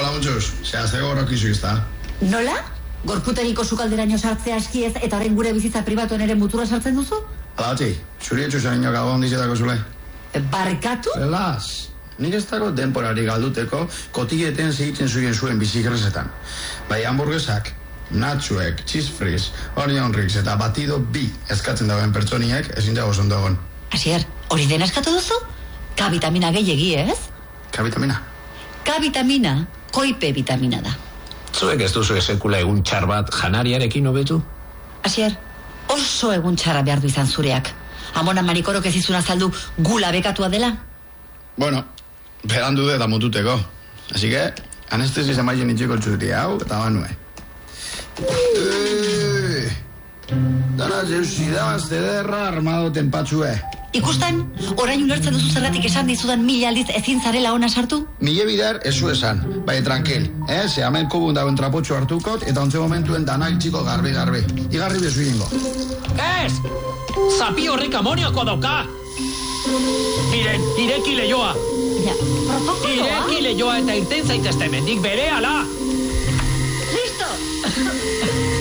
Hola, muchos. Zehazteko horrokizu izta. Nola? Gorputegiko sukalderaino sartzea askiez eta horren gure bizitza pribatuen ere mutura sartzen duzu? Hala, batzi, zuri etxu zaino gabon dizetako zule. Barkatu? Relaz, nik ez dago denporari galduteko kotileten zehitzen zuen bizikresetan. Bai hamburguesak, natxuek, cheese fries, onion rings eta batido bi eskatzen dagoen pertsoniek ezin dago zondogon. Asier, hori dena eskatu duzu? K-vitamina gehiegi, ez? K-vitamina? K-vitamina, koipe vitamina da. Zuek ez duzu esekula egun txar bat janariarekin hobetu? Asier, oso egun txarra behar du izan zureak. Amona Marikorok ez izuna azaldu gula bekatua dela? Bueno, berandu dut eta mututeko. Así que, anestesi zamaien itxeko txuti hau eta banue. Dara zeusi damazte derra armado tenpatzue. Ikusten, orain ulertzen duzu zergatik esan dizudan 1000 aldiz ezin zarela ona sartu? Mile bider ezu esan, bai tranquil. Ze hemen kubun dagoen trapotxo hartukot eta ontze momentuen dana itxiko garbi. Igarri bezu ingo. Ez! Zapi horrek amoniako dauka! Ireki leioa! Ja, protokoloa? Ireki leioa eta irten zaitezte mendik bere ala! Listo!